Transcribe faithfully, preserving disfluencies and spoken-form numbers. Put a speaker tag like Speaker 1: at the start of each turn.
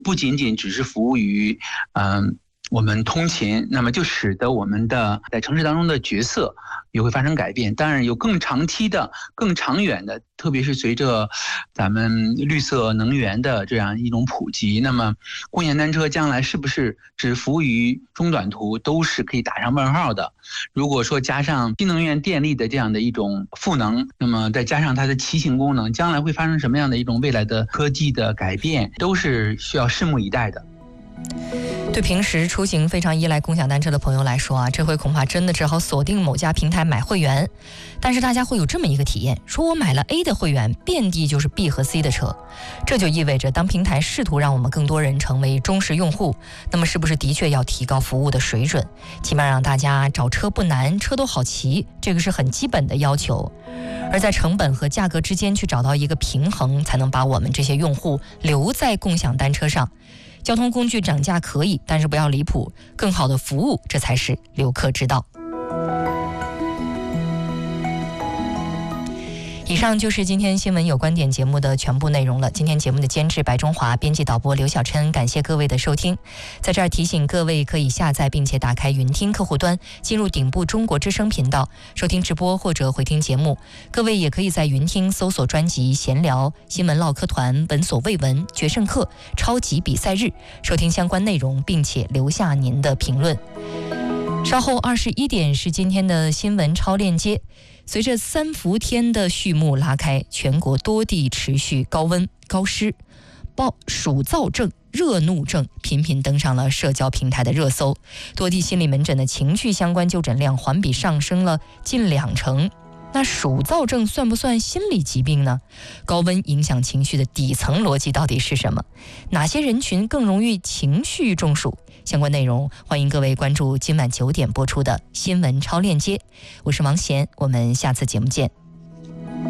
Speaker 1: 不仅仅只是服务于嗯、呃、我们通勤，那么就使得我们的在城市当中的角色也会发生改变。当然有更长期的、更长远的，特别是随着咱们绿色能源的这样一种普及，那么共享单车将来是不是只服务于中短途，都是可以打上问号的。如果说加上新能源电力的这样的一种赋能，那么再加上它的骑行功能，将来会发生什么样的一种未来的科技的改变，都是需要拭目以待的。
Speaker 2: 对平时出行非常依赖共享单车的朋友来说啊，这回恐怕真的只好锁定某家平台买会员。但是大家会有这么一个体验，说我买了 A 的会员，遍地就是 B 和 C 的车。这就意味着当平台试图让我们更多人成为忠实用户，那么是不是的确要提高服务的水准，起码让大家找车不难，车都好骑，这个是很基本的要求。而在成本和价格之间去找到一个平衡，才能把我们这些用户留在共享单车上。交通工具涨价可以，但是不要离谱，更好的服务，这才是留客之道。以上就是今天新闻有观点节目的全部内容了。今天节目的监制白中华，编辑导播刘小琛，感谢各位的收听。在这儿提醒各位，可以下载并且打开云听客户端，进入顶部中国之声频道收听直播或者回听节目。各位也可以在云听搜索专辑闲聊、新闻唠嗑团、闻所未闻、决胜客、超级比赛日，收听相关内容，并且留下您的评论。稍后二十一点是今天的新闻超链接。随着三伏天的序幕拉开，全国多地持续高温高湿，暴暑燥症、热怒症频频登上了社交平台的热搜，多地心理门诊的情绪相关就诊量环比上升了近两成。那暑燥症算不算心理疾病呢？高温影响情绪的底层逻辑到底是什么？哪些人群更容易情绪中暑？相关内容欢迎各位关注今晚九点播出的新闻超链接。我是王贤，我们下次节目见。